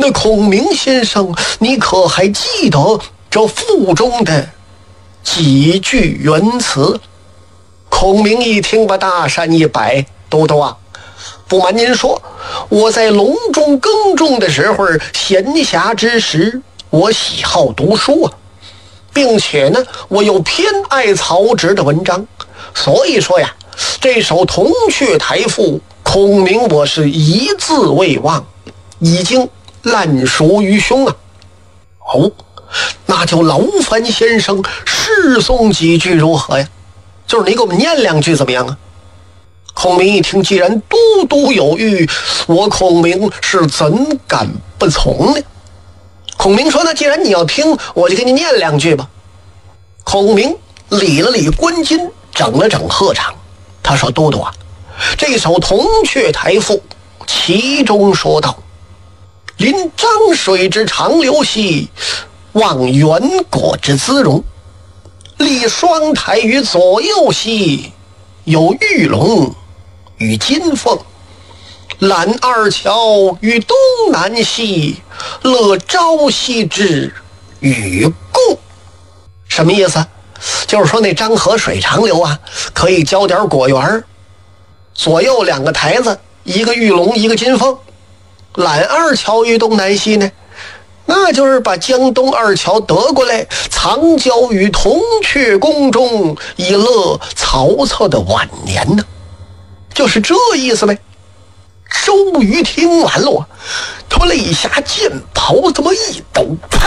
那孔明先生，你可还记得这腹中的几句原词？孔明一听，把大山一摆，都督啊，不瞒您说，我在隆中耕种的时候，闲暇之时，我喜好读书啊，并且呢，我又偏爱曹植的文章，所以说呀，这首《铜雀台赋》，孔明我是一字未忘，已经烂熟于胸啊。哦，那就劳烦先生示诵几句如何呀？就是你给我们念两句怎么样啊？孔明一听，既然都督有谕，我孔明是怎敢不从呢？孔明说，那既然你要听，我就给你念两句吧。孔明理了理冠巾，整了整鹤氅，他说，都督啊，这首《铜雀台赋》其中说道，临漳水之长流兮，望远果之姿容，立双台于左右兮，有玉龙与金凤，揽二乔于东南兮，乐朝夕之与共。什么意思？就是说那漳河水长流啊，可以浇点果园，左右两个台子，一个玉龙一个金凤，揽二乔于东南西呢，那就是把江东二乔得过来，藏交于铜雀宫中，以乐曹操的晚年呢，就是这意思呗。周瑜听完了，他肋下剑袍这么一抖，啪，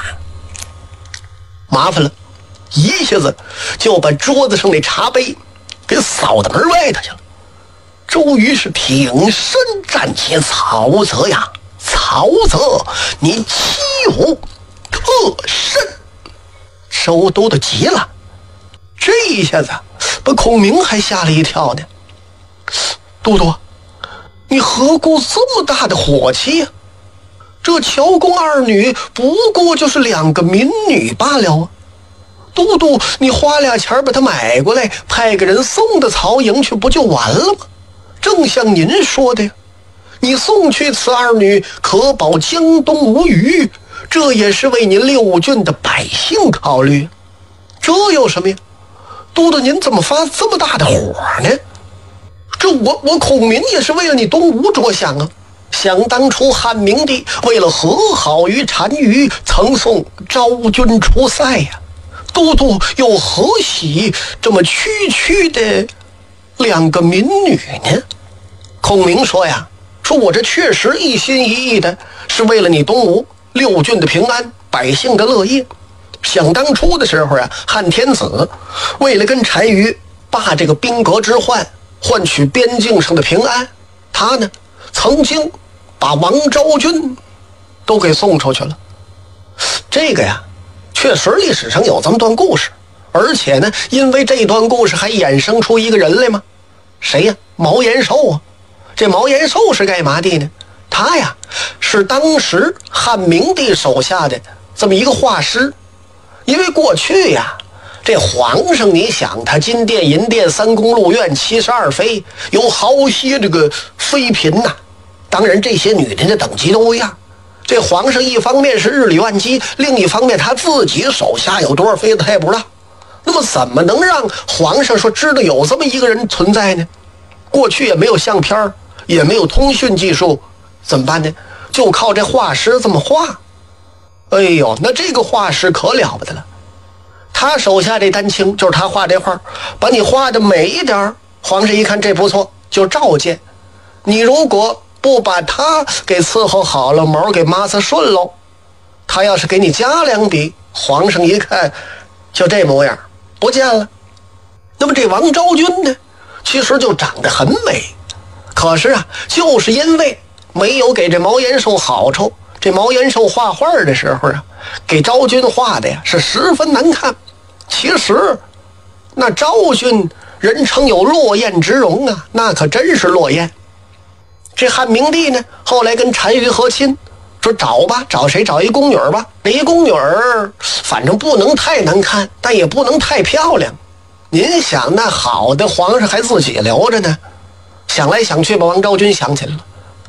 麻烦了，一下子就把桌子上那茶杯给扫到门外头去了。周瑜是挺身站起，曹泽呀，曹泽，你欺我特甚！周都督急了，这一下子把孔明还吓了一跳呢。都督，你何故这么大的火气呀？这乔公二女不过就是两个民女罢了啊！都督，你花俩钱把她买过来，派个人送到曹营去，不就完了吗？正像您说的呀，你送去此二女，可保江东无虞，这也是为您六郡的百姓考虑，这有什么呀？都督，您怎么发这么大的火呢？这我孔明也是为了你东吴着想啊！想当初汉明帝为了和好于单于，曾送昭君出塞呀，都督又何喜这么区区的两个民女呢？孔明说呀，说我这确实一心一意的是为了你东吴六郡的平安，百姓的乐业。想当初的时候啊，汉天子为了跟单于罢这个兵革之患，换取边境上的平安，他呢曾经把王昭君都给送出去了。这个呀，确实历史上有这么段故事，而且呢，因为这段故事还衍生出一个人来吗？谁呀？毛延寿啊！这毛延寿是干嘛的呢？他呀是当时汉明帝手下的这么一个画师。因为过去呀，这皇上你想他金殿银殿三宫六院72妃，有好些这个妃嫔呐，当然这些女人的等级都一样。这皇上一方面是日理万机，另一方面他自己手下有多少妃子他也不知道。那么怎么能让皇上说知道有这么一个人存在呢？过去也没有相片，也没有通讯技术，怎么办呢？就靠这画师这么画。哎呦，那这个画师可了不得了，他手下这丹青就是他画这画，把你画的美一点，皇上一看这不错就召见你，如果不把他给伺候好了，毛给抹擦顺喽，他要是给你加两笔，皇上一看就这模样不见了。那么这王昭君呢，其实就长得很美，可是啊，就是因为没有给这毛延寿好处，这毛延寿画画的时候啊，给昭君画的呀是十分难看。其实那昭君人称有落雁之容啊，那可真是落雁。这汉明帝呢，后来跟单于和亲，说找吧，找谁？找一宫女吧。这一宫女反正不能太难看，但也不能太漂亮。您想，那好的皇上还自己留着呢。想来想去，把王昭君想起来了。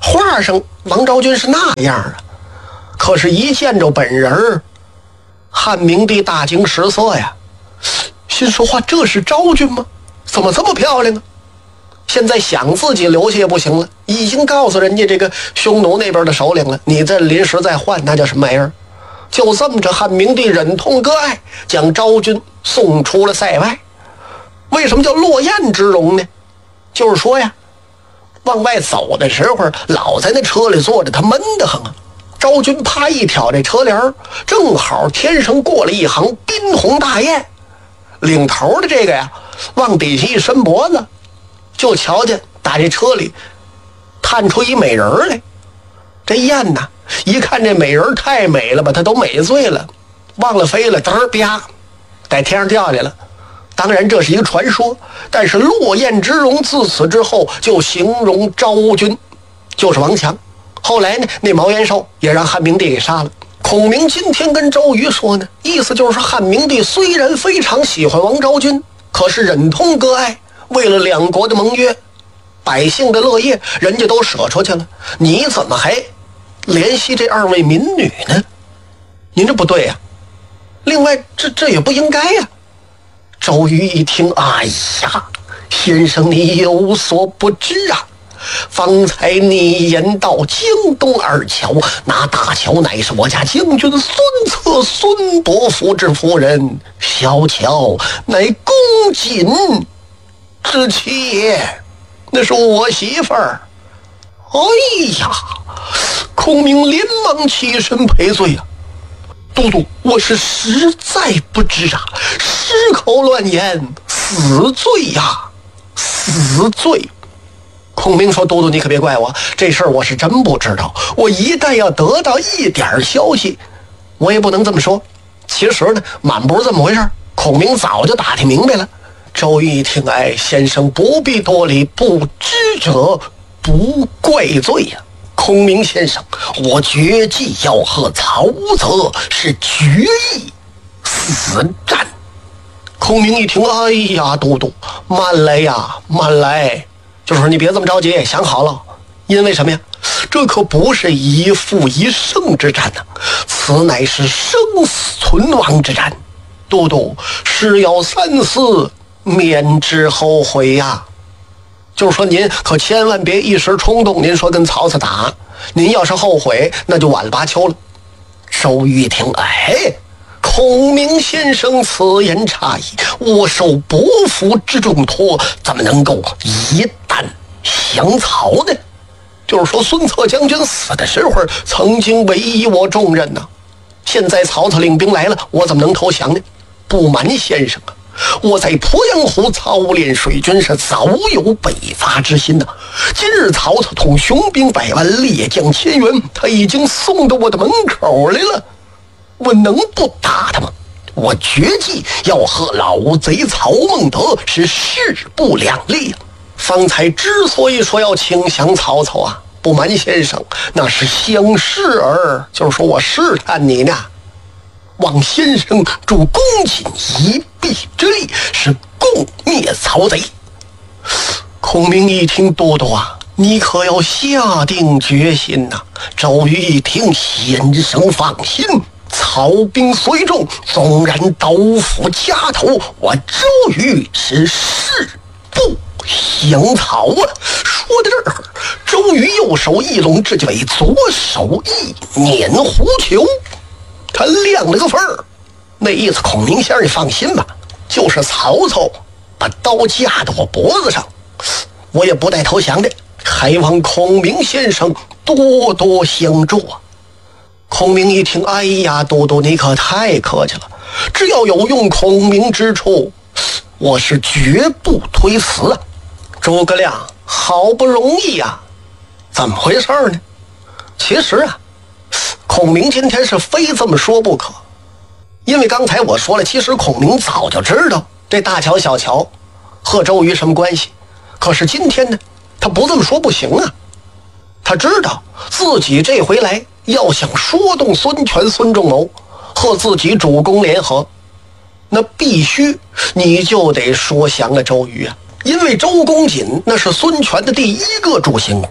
画上王昭君是那样啊，可是一见着本人，汉明帝大惊失色呀，心说话这是昭君吗？怎么这么漂亮啊？现在想自己留下也不行了，已经告诉人家这个匈奴那边的首领了，你这临时再换那叫什么玩意儿？就这么着，汉明帝忍痛割爱，将昭君送出了塞外。为什么叫落雁之容呢？就是说呀，往外走的时候老在那车里坐着，他闷得很啊。昭君啪一挑这车帘，正好天上过了一行宾鸿大雁，领头的这个呀往底下一伸脖子，就瞧见打这车里探出一美人来。这雁呐一看这美人太美了吧，他都美醉了，忘了飞了，嘚儿啪在天上掉下来了。当然这是一个传说，但是落雁之容自此之后就形容昭君就是王强。后来呢，那毛延寿也让汉明帝给杀了。孔明今天跟周瑜说呢，意思就是说汉明帝虽然非常喜欢王昭君，可是忍痛割爱，为了两国的盟约，百姓的乐业，人家都舍出去了，你怎么还怜惜这二位民女呢？您这不对呀。另外这也不应该呀。周瑜一听，哎呀，先生你有所不知啊，方才你言到江东二桥，那大桥乃是我家将军孙策孙伯符之夫人，小桥乃公瑾之妻也，那是我媳妇儿。哎呀，孔明连忙起身赔罪啊，都督，我是实在不知啊，失口乱言，死罪呀，死罪。孔明说，都督你可别怪我，这事儿我是真不知道，我一旦要得到一点消息，我也不能这么说。其实呢，满不是这么回事，孔明早就打听明白了。周瑜一听，哎，先生不必多礼，不知者不怪罪呀。孔明先生，我决计要和曹泽是决一死战。孔明一听，哎呀，都督慢来呀，慢来，就是说你别这么着急，想好了。因为什么呀？这可不是一负一胜之战呐，此乃是生死存亡之战。都督事要三思，免之后悔呀。就是说您可千万别一时冲动，您说跟曹操打，您要是后悔那就晚了拔秋了。周瑜一听，哎，孔明先生此言差矣，我受伯符之重托，怎么能够一旦降曹呢？就是说孙策将军死的时候曾经委以我重任呢，现在曹操领兵来了，我怎么能投降呢？不瞒先生啊，我在鄱阳湖操练水军是早有北伐之心呐。今日曹操统雄兵100万，列将千员，他已经送到我的门口来了，我能不打他吗？我决计要和老贼曹孟德是势不两立。方才之所以说要请降曹操啊，不瞒先生，那是相试儿，就是说我试探你呢，望先生助公瑾一臂之力，是共灭曹贼。孔明一听，都督啊，你可要下定决心呐。周瑜一听，先生放心，曹兵虽众，纵然刀斧夹头，我周瑜是誓不降曹啊！说到这儿，周瑜右手一拢至尾，左手一捻狐球，他亮了个缝儿，那意思孔明先生你放心吧，就是曹操把刀架到我脖子上，我也不带投降的，还望孔明先生多多相助啊。孔明一听，哎呀，都督你可太客气了，只要有用孔明之处，我是绝不推辞啊。诸葛亮好不容易啊，怎么回事呢？其实啊，孔明今天是非这么说不可，因为刚才我说了，其实孔明早就知道这大乔小乔和周瑜什么关系，可是今天呢，他不这么说不行啊。他知道自己这回来要想说动孙权孙仲谋和自己主公联合，那必须你就得说降了周瑜啊。因为周公瑾那是孙权的第一个主心骨，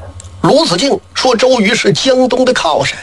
卢子敬说周瑜是江东的靠山，